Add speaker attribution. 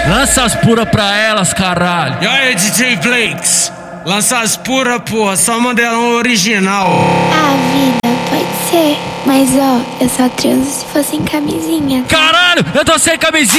Speaker 1: Lança as pura pra elas, caralho.
Speaker 2: E aí, DJ Flakes? Lança as pura, porra, só modelão original.
Speaker 3: Ah, vida, pode ser. Mas ó, eu só transo se fosse em camisinha.
Speaker 1: Caralho, eu tô sem camisinha.